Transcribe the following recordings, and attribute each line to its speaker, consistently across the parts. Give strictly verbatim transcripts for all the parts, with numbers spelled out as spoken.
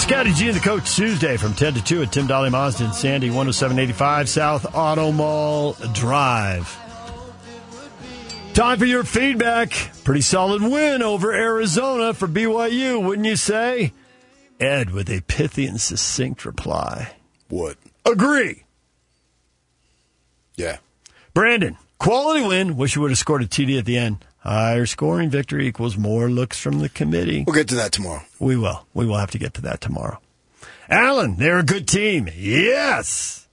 Speaker 1: Scotty G and the Coach Tuesday from ten to two at Tim Dolly Mazda in Sandy, one oh seven eighty-five South Auto Mall Drive. Time for your feedback. Pretty solid win over Arizona for B Y U, wouldn't you say? Ed with a pithy and succinct reply.
Speaker 2: What?
Speaker 1: Agree.
Speaker 2: Yeah.
Speaker 1: Brandon, quality win. Wish you would have scored a T D at the end. Higher scoring victory equals more looks from the committee.
Speaker 2: We'll get to that tomorrow.
Speaker 1: We will. We will have to get to that tomorrow. Alan, they're a good team. Yes.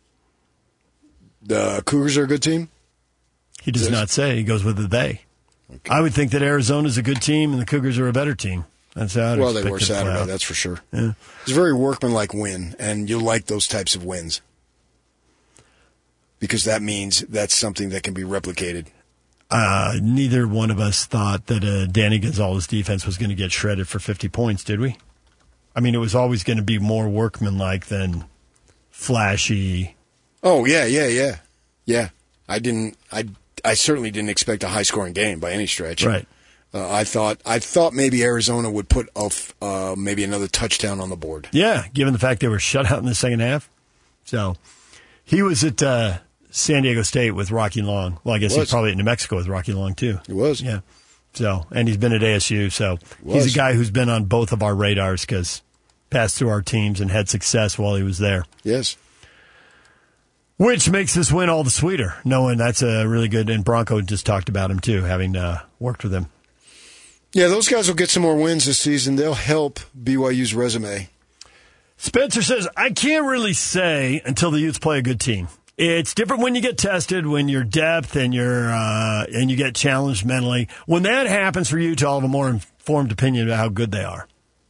Speaker 2: The Cougars are a good team?
Speaker 1: He does
Speaker 2: Yes.
Speaker 1: not say. He goes with the they.
Speaker 2: Okay.
Speaker 1: I would think that Arizona's a good team and the Cougars are a better team. That's how I'd
Speaker 2: Well, they
Speaker 1: expect
Speaker 2: were
Speaker 1: it to play
Speaker 2: Saturday,
Speaker 1: out.
Speaker 2: that's for sure.
Speaker 1: Yeah.
Speaker 2: It's a very workmanlike win, and you like those types of wins. Because that means that's something that can be replicated.
Speaker 1: Uh, neither one of us thought that uh, Danny Gonzalez defense was going to get shredded for fifty points, did we? I mean, it was always going to be more workmanlike than flashy.
Speaker 2: Oh, yeah, yeah, yeah. Yeah. I didn't, I, I certainly didn't expect a high-scoring game by any stretch.
Speaker 1: Right.
Speaker 2: Uh, I thought I thought maybe Arizona would put a, uh, maybe another touchdown on the board.
Speaker 1: Yeah, given the fact they were shut out in the second half. So he was at uh, San Diego State with Rocky Long. Well, I guess
Speaker 2: He
Speaker 1: he's
Speaker 2: was.
Speaker 1: probably at New Mexico with Rocky Long, too.
Speaker 2: He was.
Speaker 1: Yeah. So, and he's been at A S U. So
Speaker 2: He
Speaker 1: he's
Speaker 2: was.
Speaker 1: a guy who's been on both of our radars because passed through our teams and had success while he was there.
Speaker 2: Yes.
Speaker 1: Which makes this win all the sweeter, knowing that's a really good, and Bronco just talked about him too, having uh, worked with him.
Speaker 2: Yeah, those guys will get some more wins this season. They'll help B Y U's resume.
Speaker 1: Spencer says, I can't really say until the Utes play a good team. It's different when you get tested, when you're depth and you're uh, and you get challenged mentally. When that happens for you, to have a more informed opinion about how good they are.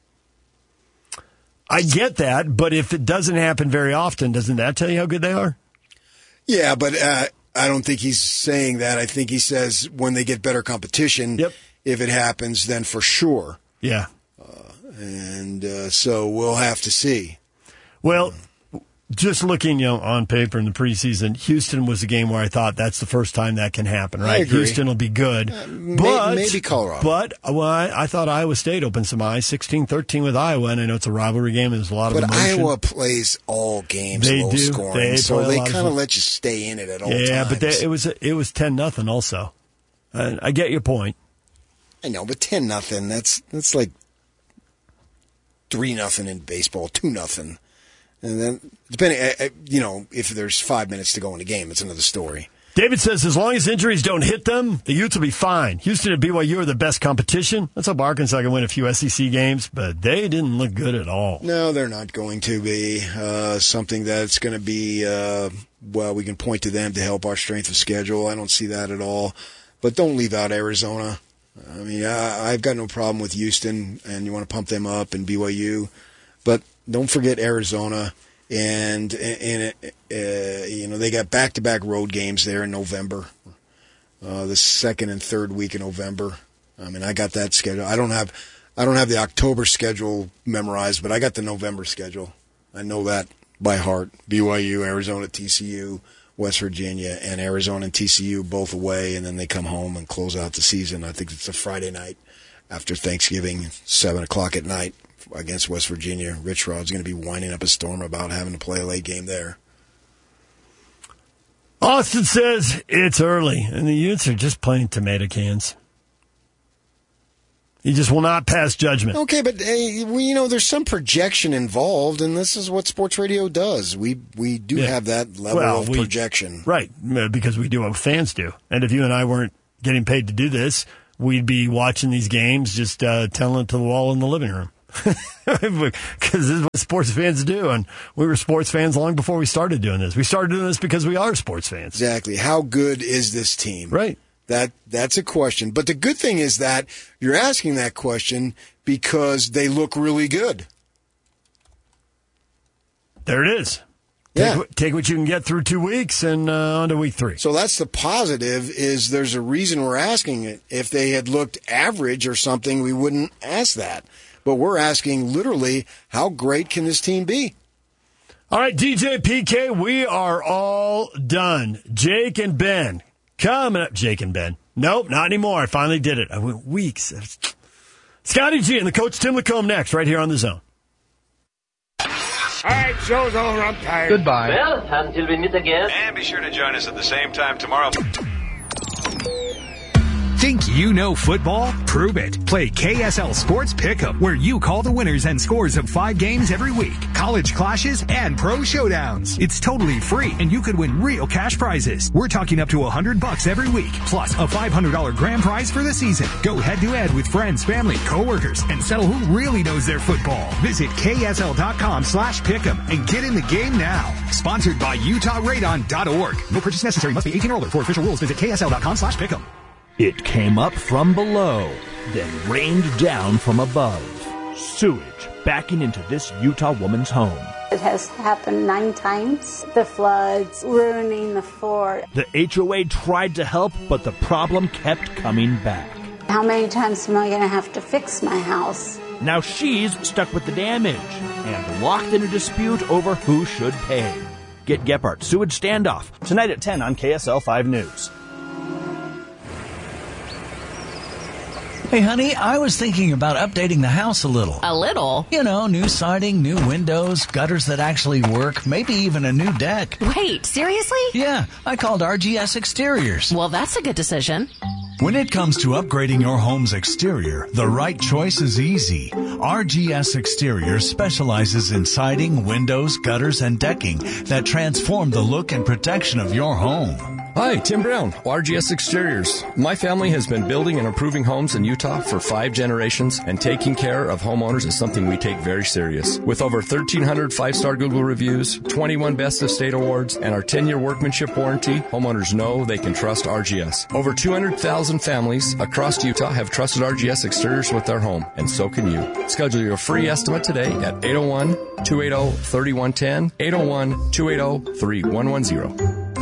Speaker 1: I get that, but if it doesn't happen very often, doesn't that tell you how good they are?
Speaker 2: Yeah, but uh, I don't think he's saying that. I think he says when they get better competition,
Speaker 1: Yep.
Speaker 2: if it happens, then for sure.
Speaker 1: Yeah.
Speaker 2: And uh, so we'll have to see.
Speaker 1: Well, just looking, you know, on paper in the preseason, Houston was a game where I thought that's the first time that can happen, right?
Speaker 2: agree.
Speaker 1: Houston will be good.
Speaker 2: Uh, may-
Speaker 1: but,
Speaker 2: maybe Colorado.
Speaker 1: But, well, I, I thought Iowa State opened some eyes, sixteen thirteen with Iowa, and I know it's a rivalry game and there's a lot of
Speaker 2: But
Speaker 1: emotion.
Speaker 2: Iowa plays all games
Speaker 1: They
Speaker 2: low
Speaker 1: do.
Speaker 2: scoring,
Speaker 1: They
Speaker 2: so
Speaker 1: play a
Speaker 2: they
Speaker 1: lot of
Speaker 2: kind of
Speaker 1: fun.
Speaker 2: let you stay in it at all
Speaker 1: yeah,
Speaker 2: times.
Speaker 1: but they, it was it was ten nothing also. Uh, I get your point.
Speaker 2: I know, but ten nothing. That's that's like three nothing in baseball, two nothing, and then depending, uh, uh, you know, if there's five minutes to go in the game, it's another story.
Speaker 1: David says, as long as injuries don't hit them, the Utes will be fine. Houston and B Y U are the best competition. Let's hope Arkansas can win a few S E C games, but they didn't look good at all.
Speaker 2: No, they're not going to be uh, something that's going to be. Uh, well, we can point to them to help our strength of schedule. I don't see that at all. But don't leave out Arizona. I mean, I, I've got no problem with Houston, and you want to pump them up, and B Y U, but don't forget Arizona. And and uh, you know they got back-to-back road games there in November, uh, the second and third week in November. I mean, I got that schedule. I don't have I don't have the October schedule memorized, but I got the November schedule. I know that by heart. B Y U, Arizona, T C U, West Virginia, and Arizona and T C U both away, and then they come home and close out the season. I think it's a Friday night after Thanksgiving, seven o'clock at night against West Virginia. Rich Rod's going to be winding up a storm about having to play a late game there.
Speaker 1: Austin says it's early, and the Utes are just playing tomato cans. He just will not pass judgment.
Speaker 2: Okay, but hey, we, you know, there's some projection involved, and this is what sports radio does. We we do
Speaker 1: Yeah.
Speaker 2: have that level
Speaker 1: Well,
Speaker 2: of
Speaker 1: we-
Speaker 2: projection.
Speaker 1: Right, because we do what fans do. And if you and I weren't getting paid to do this, we'd be watching these games just uh, telling it to the wall in the living room. Because this is what sports fans do, and we were sports fans long before we started doing this. We started doing this because we are sports fans.
Speaker 2: Exactly. How good is this team?
Speaker 1: Right.
Speaker 2: That that's a question. But the good thing is that you're asking that question because they look really good.
Speaker 1: There it is.
Speaker 2: Yeah.
Speaker 1: Take, take what you can get through two weeks and uh, on to week three.
Speaker 2: So that's the positive, is there's a reason we're asking it. If they had looked average or something, we wouldn't ask that. But we're asking literally, how great can this team be?
Speaker 1: All right, D J P K, we are all done. Jake and Ben. Coming up, Jake and Ben. Nope, not anymore. I finally did it. I went weeks. Scotty G and the coach Tim Lacombe next, right here on The Zone.
Speaker 3: All right, show's over. I'm tired.
Speaker 4: Goodbye.
Speaker 5: Well, until we meet again.
Speaker 6: And be sure to join us at the same time tomorrow.
Speaker 7: Think you know football? Prove it. Play K S L Sports Pick'em, where you call the winners and scores of five games every week, college clashes, and pro showdowns. It's totally free, and you could win real cash prizes. We're talking up to one hundred bucks every week, plus a five hundred dollars grand prize for the season. Go head-to-head with friends, family, coworkers, and settle who really knows their football. Visit ksl.com slash pick'em and get in the game now. Sponsored by Utah Radon dot org. No purchase necessary. Must be eighteen or older. For official rules, visit ksl.com slash pick'em.
Speaker 8: It came up from below, then rained down from above. Sewage backing into this Utah woman's home.
Speaker 9: It has happened nine times. The floods ruining the fort.
Speaker 8: The H O A tried to help, but the problem kept coming back.
Speaker 9: How many times am I going to have to fix my house?
Speaker 8: Now she's stuck with the damage and locked in a dispute over who should pay. Get Gephardt's Sewage Standoff tonight at ten on K S L five News.
Speaker 10: Hey, honey, I was thinking about updating the house a little.
Speaker 11: A little?
Speaker 10: You know, new siding, new windows, gutters that actually work, maybe even a new deck.
Speaker 11: Wait, seriously?
Speaker 10: Yeah, I called R G S Exteriors.
Speaker 11: Well, that's a good decision.
Speaker 10: When it comes to upgrading your home's exterior, the right choice is easy. R G S Exteriors specializes in siding, windows, gutters, and decking that transform the look and protection of your home.
Speaker 12: Hi, Tim Brown, R G S Exteriors. My family has been building and improving homes in Utah for five generations, and taking care of homeowners is something we take very serious. With over thirteen hundred five-star Google reviews, twenty-one Best of State awards, and our ten-year workmanship warranty, homeowners know they can trust R G S. Over two hundred thousand families across Utah have trusted R G S Exteriors with their home, and so can you. Schedule your free estimate today at eight oh one, two eight oh, three one one zero, eight oh one, two eight oh, three one one zero.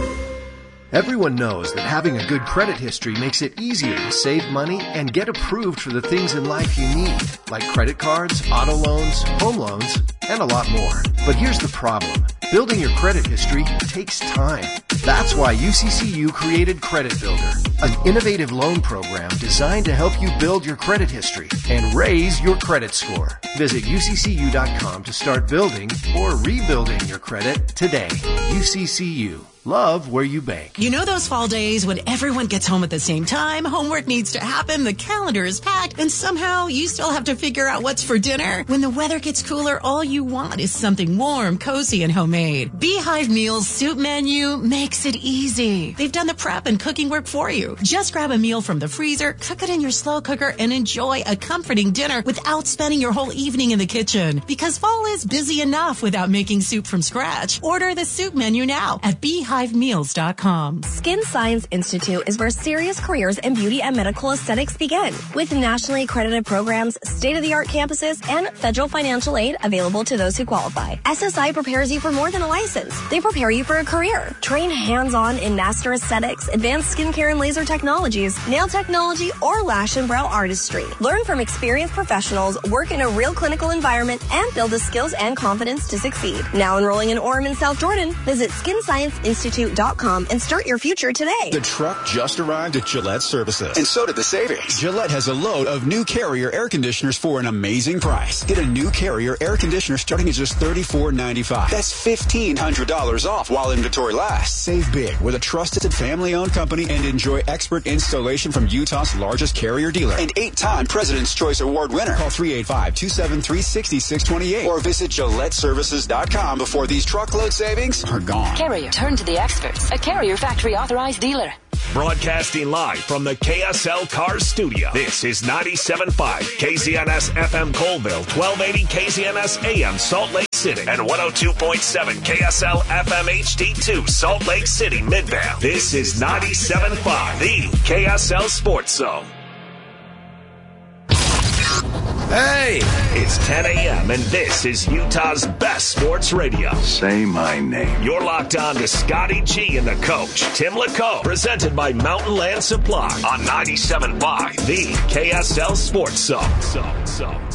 Speaker 13: Everyone knows that having a good credit history makes it easier to save money and get approved for the things in life you need, like credit cards, auto loans, home loans, and a lot more. But here's the problem. Building your credit history takes time. That's why U C C U created Credit Builder, an innovative loan program designed to help you build your credit history and raise your credit score. Visit U C C U dot com to start building or rebuilding your credit today. U C C U. Love where you bank.
Speaker 14: You know those fall days when everyone gets home at the same time, homework needs to happen, the calendar is packed, and somehow you still have to figure out what's for dinner? When the weather gets cooler, all you want is something warm, cozy, and homemade. Beehive Meals Soup Menu makes it easy. They've done the prep and cooking work for you. Just grab a meal from the freezer, cook it in your slow cooker, and enjoy a comforting dinner without spending your whole evening in the kitchen. Because fall is busy enough without making soup from scratch. Order the soup menu now at beehive meals dot com.
Speaker 15: Skin Science Institute is where serious careers in beauty and medical aesthetics begin. With nationally accredited programs, state-of-the-art campuses, and federal financial aid available to those who qualify. S S I prepares you for more than a license. They prepare you for a career. Train hands-on in master aesthetics, advanced skincare and laser technologies, nail technology, or lash and brow artistry. Learn from experienced professionals, work in a real clinical environment, and build the skills and confidence to succeed. Now enrolling in Orem and South Jordan, visit skin science institute dot com and start your future today.
Speaker 16: The truck just arrived at Gillette Services, and so did the savings. Gillette has a load of new Carrier air conditioners for an amazing price. Get a new Carrier air conditioner starting at just thirty-four ninety-five. That's fifteen hundred dollars off while inventory lasts. Save big with a trusted family-owned company and enjoy expert installation from Utah's largest Carrier dealer and eight-time President's Choice Award winner. Call three eight five, two seven three, six six two eight or visit Gillette Services dot com before these truckload savings are gone.
Speaker 17: Carrier, turn to the experts. A Carrier factory authorized dealer.
Speaker 18: Broadcasting live from the K S L Cars Studio. This is ninety-seven point five K Z N S F M Colville, twelve eighty K Z N S A M Salt Lake City, and one oh two point seven K S L F M H D two Salt Lake City, Midvale. This is ninety-seven point five, the K S L Sports Zone. Hey, it's ten a.m. and this is Utah's best sports radio.
Speaker 19: Say my name.
Speaker 18: You're locked on to Scotty G and the coach, Tim LaCombe, presented by Mountain Land Supply on ninety-seven point five, the K S L Sports Zone. So, so, so.